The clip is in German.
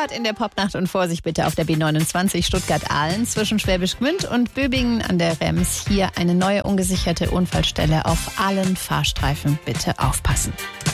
Vorfahrt in der Popnacht und Vorsicht bitte auf der B29 Stuttgart-Ahlen zwischen Schwäbisch Gmünd und Böbingen an der Rems. Hier eine neue ungesicherte Unfallstelle auf allen Fahrstreifen. Bitte aufpassen.